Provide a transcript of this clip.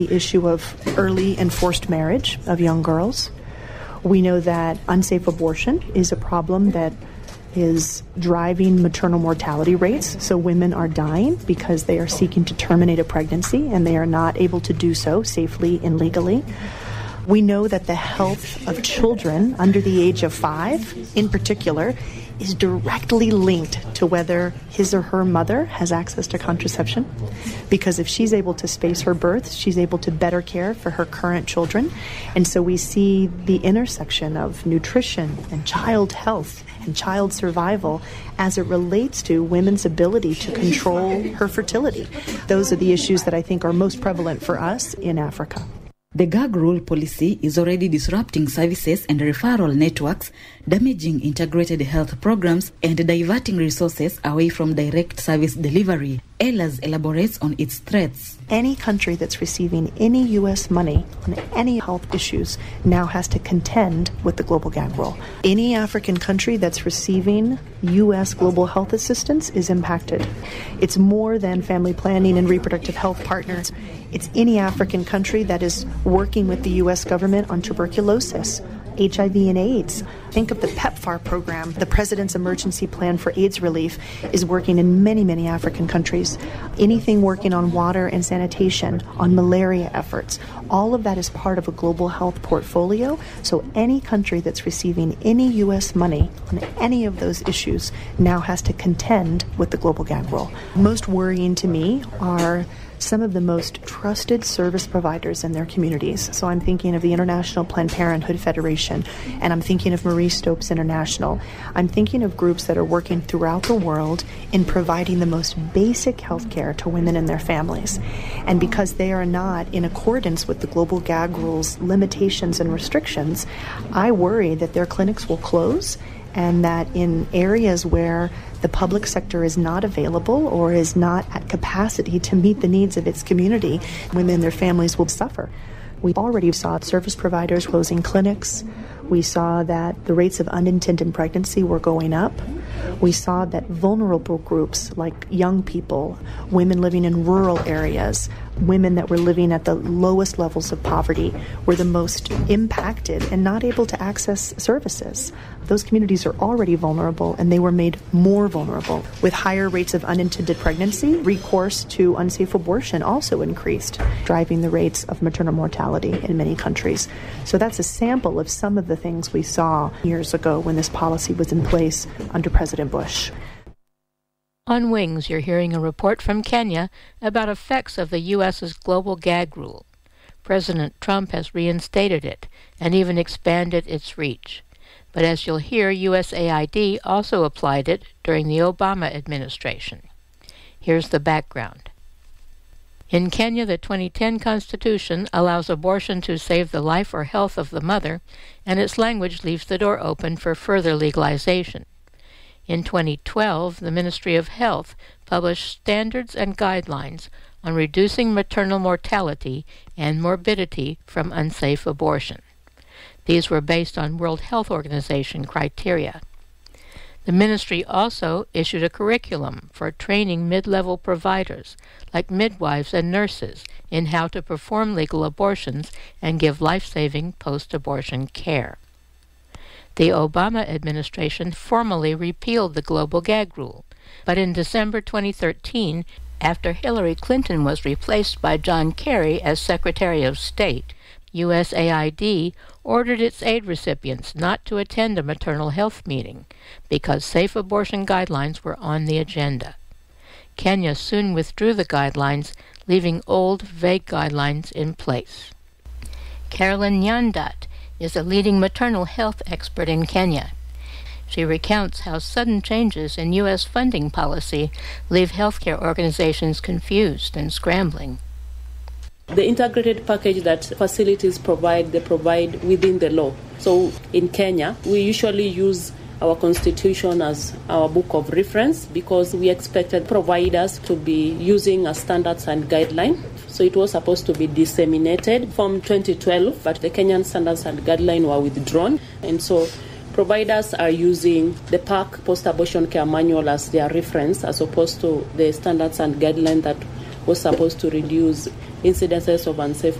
The issue of early and forced marriage of young girls. We know that unsafe abortion is a problem that is driving maternal mortality rates. So women are dying because they are seeking to terminate a pregnancy and they are not able to do so safely and legally. We know that the health of children under the age of 5, in particular, is directly linked to whether his or her mother has access to contraception. Because if she's able to space her birth, she's able to better care for her current children. And so we see the intersection of nutrition and child health and child survival as it relates to women's ability to control her fertility. Those are the issues that I think are most prevalent for us in Africa. The gag rule policy is already disrupting services and referral networks, damaging integrated health programs, and diverting resources away from direct service delivery. Ehlers elaborates on its threats. Any country that's receiving any U.S. money on any health issues now has to contend with the global gag rule. Any African country that's receiving U.S. global health assistance is impacted. It's more than family planning and reproductive health partners. It's any African country that is working with the U.S. government on tuberculosis, HIV and AIDS. Think of the PEPFAR program. The President's Emergency Plan for AIDS Relief is working in many, many African countries. Anything working on water and sanitation, on malaria efforts, all of that is part of a global health portfolio. So any country that's receiving any U.S. money on any of those issues now has to contend with the global gag rule. Most worrying to me are some of the most trusted service providers in their communities. So I'm thinking of the International Planned Parenthood Federation, and I'm thinking of Marie Stopes International. I'm thinking of groups that are working throughout the world in providing the most basic health care to women and their families. And because they are not in accordance with the global gag rules, limitations and restrictions, I worry that their clinics will close, and that in areas where the public sector is not available or is not at capacity to meet the needs of its community, women and their families will suffer. We already saw service providers closing clinics. We saw that the rates of unintended pregnancy were going up. We saw that vulnerable groups like young people, women living in rural areas, women that were living at the lowest levels of poverty were the most impacted and not able to access services. Those communities are already vulnerable, and they were made more vulnerable. With higher rates of unintended pregnancy, recourse to unsafe abortion also increased, driving the rates of maternal mortality in many countries. So that's a sample of some of the things we saw years ago when this policy was in place under President Bush. On Wings, you're hearing a report from Kenya about effects of the U.S.'s global gag rule. President Trump has reinstated it and even expanded its reach. But as you'll hear, USAID also applied it during the Obama administration. Here's the background. In Kenya, the 2010 Constitution allows abortion to save the life or health of the mother, and its language leaves the door open for further legalization. In 2012, the Ministry of Health published standards and guidelines on reducing maternal mortality and morbidity from unsafe abortion. These were based on World Health Organization criteria. The ministry also issued a curriculum for training mid-level providers, like midwives and nurses, in how to perform legal abortions and give life-saving post-abortion care. The Obama administration formally repealed the global gag rule, but in December 2013, after Hillary Clinton was replaced by John Kerry as Secretary of State, USAID ordered its aid recipients not to attend a maternal health meeting because safe abortion guidelines were on the agenda. Kenya soon withdrew the guidelines, leaving old, vague guidelines in place. Carolyn Nyandat is a leading maternal health expert in Kenya. She recounts how sudden changes in U.S. funding policy leave healthcare organizations confused and scrambling. The integrated package that facilities provide, they provide within the law. So in Kenya, we usually use our constitution as our book of reference because we expected providers to be using our standards and guidelines. So it was supposed to be disseminated from 2012, but the Kenyan standards and guidelines were withdrawn. And so providers are using the PAC, Post-Abortion Care Manual, as their reference as opposed to the standards and guidelines that was supposed to reduce incidences of unsafe